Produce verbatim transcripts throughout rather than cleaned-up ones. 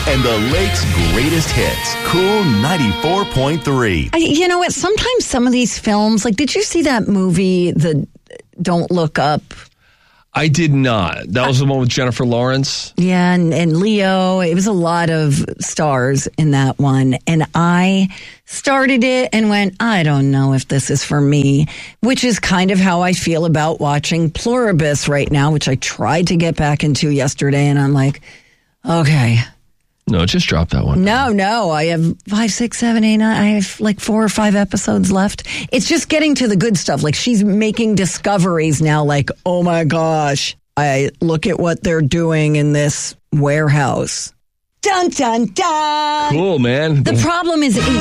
and the lake's greatest hits. Cool ninety-four point three. I, you know what? Sometimes some of these films, like, did you see that movie, The Don't Look Up? I did not. That was the one with Jennifer Lawrence? Yeah, and, and Leo. It was a lot of stars in that one. And I started it and went, I don't know if this is for me, which is kind of how I feel about watching Pluribus right now, which I tried to get back into yesterday. And I'm like, okay. No, just drop that one. No, no. I have five, six, seven, eight, nine. I have like four or five episodes left. It's just getting to the good stuff. Like, she's making discoveries now. Like, oh my gosh, I look at what they're doing in this warehouse. Dun, dun, dun. Cool, man. The problem is it,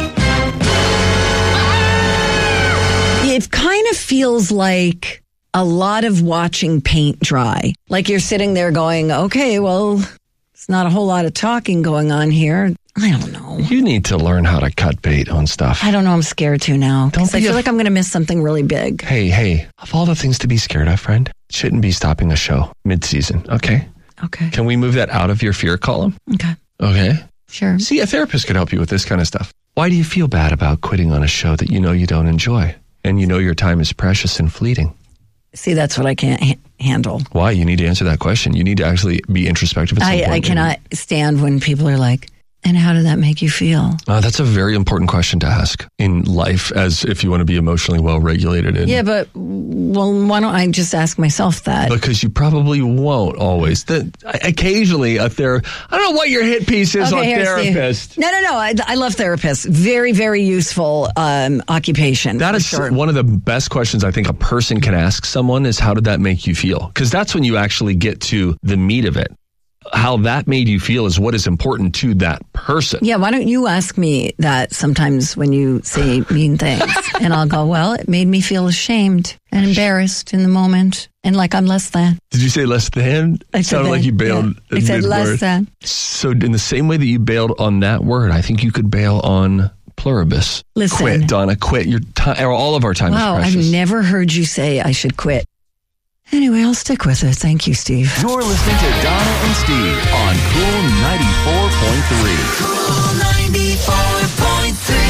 it kind of feels like a lot of watching paint dry. Like, you're sitting there going, okay, well, it's not a whole lot of talking going on here. I don't know. You need to learn how to cut bait on stuff. I don't know. I'm scared to now. Don't I feel a... like I'm going to miss something really big. Hey, hey, of all the things to be scared of, friend, it shouldn't be stopping a show mid-season, okay? Okay. Can we move that out of your fear column? Okay. Okay. Sure. See, a therapist could help you with this kind of stuff. Why do you feel bad about quitting on a show that you know you don't enjoy? And you know your time is precious and fleeting? See, that's what I can't ha- handle. Why? You need to answer that question. You need to actually be introspective at some I, point. I cannot stand when people are like, and how did that make you feel? Uh, that's a very important question to ask in life, as if you want to be emotionally well-regulated. And yeah, but, well, why don't I just ask myself that? Because you probably won't always. The, occasionally, a ther- I don't know what your hit piece is okay, on here, therapist. Steve. No, no, no. I, I love therapists. Very, very useful um, occupation. That is sure. one of the best questions I think a person can ask someone is, how did that make you feel? Because that's when you actually get to the meat of it. How that made you feel is what is important to that person. Yeah, why don't you ask me that sometimes when you say mean things? And I'll go, well, it made me feel ashamed and embarrassed in the moment. And like I'm less than. Did you say less than? I It sounded said like that, you bailed. Yeah. I said less mid-word. than. So in the same way that you bailed on that word, I think you could bail on Pluribus. Listen. Quit, Donna, quit. Your time, or all of our time wow, is precious. I've never heard you say I should quit. Anyway, I'll stick with it. Thank you, Steve. You're listening to Donna and Steve on Cool ninety-four point three. Cool ninety-four point three.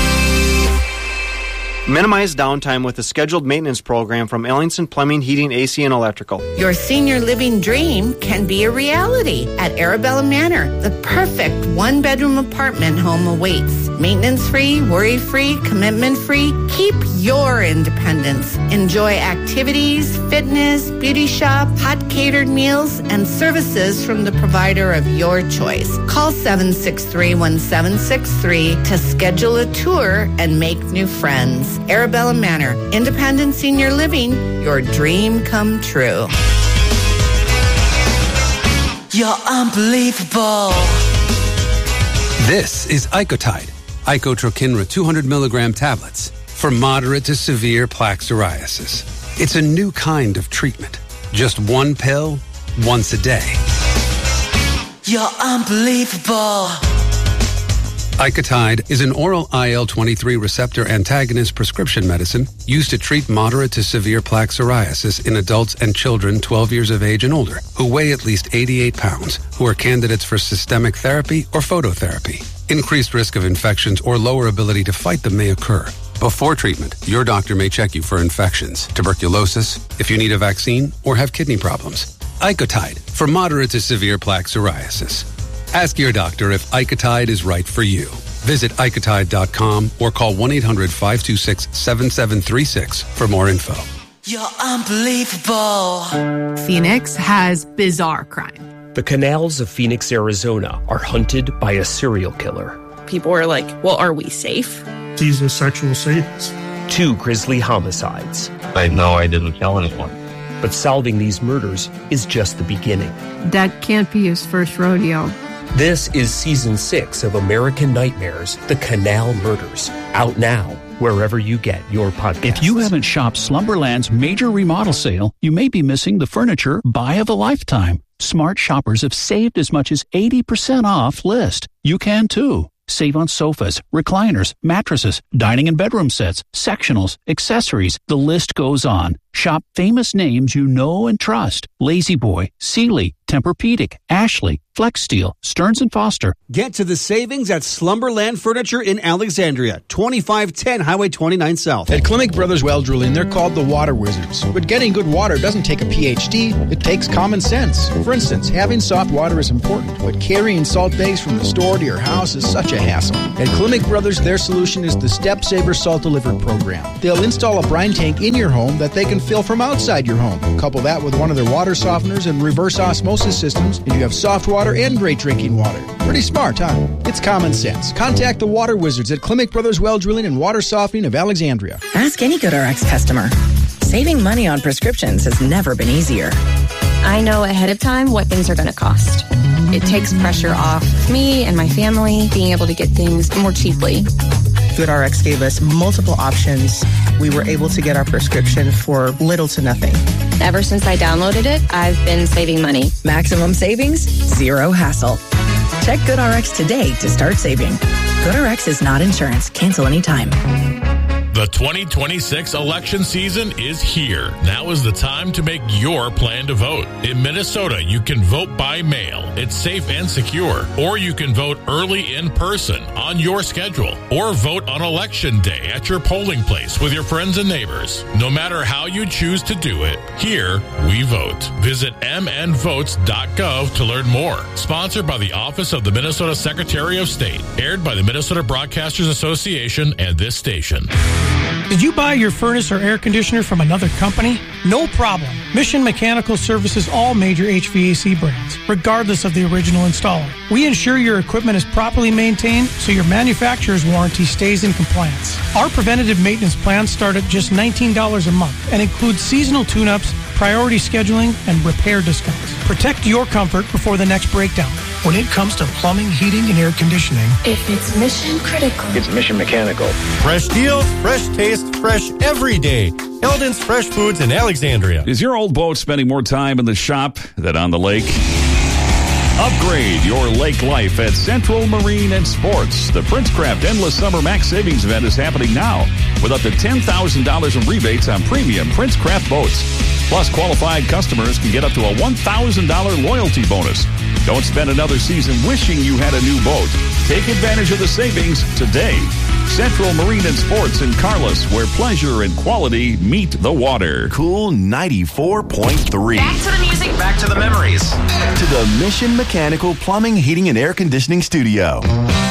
Minimize downtime with a scheduled maintenance program from Ellingson Plumbing, Heating, A C, and Electrical. Your senior living dream can be a reality at Arabella Manor. The perfect one-bedroom apartment home awaits. Maintenance-free, worry-free, commitment-free. Keep your independence. Enjoy activities, fitness, beauty shop, hot catered meals, and services from the provider of your choice. Call seven six three, one seven six three to schedule a tour and make new friends. Arabella Manor, independent senior living, your dream come true. You're unbelievable. This is Icotide, Icotrokinra two hundred milligram tablets for moderate to severe plaque psoriasis. It's a new kind of treatment. Just one pill, once a day. You're unbelievable. Icotide is an oral I L twenty-three receptor antagonist prescription medicine used to treat moderate to severe plaque psoriasis in adults and children twelve years of age and older who weigh at least eighty-eight pounds, who are candidates for systemic therapy or phototherapy. Increased risk of infections or lower ability to fight them may occur. Before treatment, your doctor may check you for infections, tuberculosis, if you need a vaccine, or have kidney problems. Icotide for moderate to severe plaque psoriasis. Ask your doctor if Icotide is right for you. Visit Icotide dot com or call one eight hundred, five two six, seven seven three six for more info. You're unbelievable. Phoenix has bizarre crime. The canals of Phoenix, Arizona are hunted by a serial killer. People are like, well, are we safe? He's a sexual sadist. Two grisly homicides. I know I didn't kill anyone. But solving these murders is just the beginning. That can't be his first rodeo. This is season six of American Nightmares, The Canal Murders. Out now, wherever you get your podcasts. If you haven't shopped Slumberland's major remodel sale, you may be missing the furniture buy of a lifetime. Smart shoppers have saved as much as eighty percent off list. You can too. Save on sofas, recliners, mattresses, dining and bedroom sets, sectionals, accessories. The list goes on. Shop famous names you know and trust. La-Z-Boy, Sealy, Tempur-Pedic, Ashley, Flex Steel, Stearns and Foster. Get to the savings at Slumberland Furniture in Alexandria, twenty-five ten Highway twenty-nine South. At Klimek Brothers Well Drilling, they're called the Water Wizards. But getting good water doesn't take a P H D, it takes common sense. For instance, having soft water is important, but carrying salt bags from the store to your house is such a hassle. At Klimek Brothers, their solution is the Step Saver Salt Delivery Program. They'll install a brine tank in your home that they can fill from outside your home. Couple that with one of their water softeners and reverse osmosis systems, and you have soft water and great drinking water. Pretty smart, huh? It's common sense. Contact the Water Wizards at Klimek Brothers Well Drilling and Water Softening of Alexandria. Ask any GoodRx customer. Saving money on prescriptions has never been easier. I know ahead of time what things are going to cost. It takes pressure off me and my family being able to get things more cheaply. GoodRx gave us multiple options. We were able to get our prescription for little to nothing. Ever since I downloaded it, I've been saving money. Maximum savings, zero hassle. Check GoodRx today to start saving. GoodRx is not insurance. Cancel anytime. The twenty twenty-six election season is here. Now is the time to make your plan to vote. In Minnesota, you can vote by mail. It's safe and secure. Or you can vote early in person on your schedule. Or vote on election day at your polling place with your friends and neighbors. No matter how you choose to do it, here we vote. Visit m n votes dot gov to learn more. Sponsored by the Office of the Minnesota Secretary of State. Aired by the Minnesota Broadcasters Association and this station. Did you buy your furnace or air conditioner from another company? No problem. Mission Mechanical services all major H V A C brands, regardless of the original installer. We ensure your equipment is properly maintained so your manufacturer's warranty stays in compliance. Our preventative maintenance plans start at just nineteen dollars a month and include seasonal tune-ups, priority scheduling, and repair discounts. Protect your comfort before the next breakdown. When it comes to plumbing, heating, and air conditioning, if it's mission critical, it's Mission Mechanical. Fresh deals, fresh taste, fresh every day. Eldon's Fresh Foods in Alexandria. Is your old boat spending more time in the shop than on the lake? Upgrade your lake life at Central Marine and Sports. The Princecraft Endless Summer Max Savings Event is happening now with up to ten thousand dollars in rebates on premium Princecraft boats. Plus, qualified customers can get up to a one thousand dollars loyalty bonus. Don't spend another season wishing you had a new boat. Take advantage of the savings today. Central Marine and Sports in Carlos, where pleasure and quality meet the water. Cool ninety-four point three. Back to the music. Back to the memories. To the Mission Mechanical Plumbing, Heating, and Air Conditioning Studio.